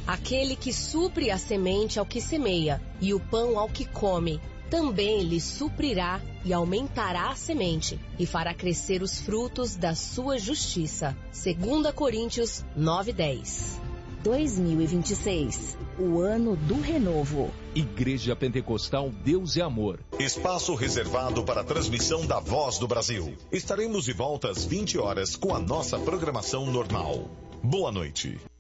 Aquele que supre a semente ao que semeia e o pão ao que come, também lhe suprirá e aumentará a semente e fará crescer os frutos da sua justiça. 2 Coríntios 9:10. 2026, o ano do renovo. Igreja Pentecostal Deus e Amor. Espaço reservado para a transmissão da Voz do Brasil. Estaremos de volta às 20 horas com a nossa programação normal. Boa noite.